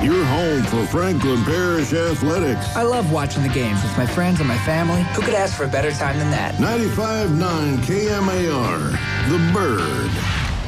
your home for Franklin Parish Athletics. I love watching the games with my friends and my family. Who could ask for a better time than that? 95.9 KMAR, The Bird.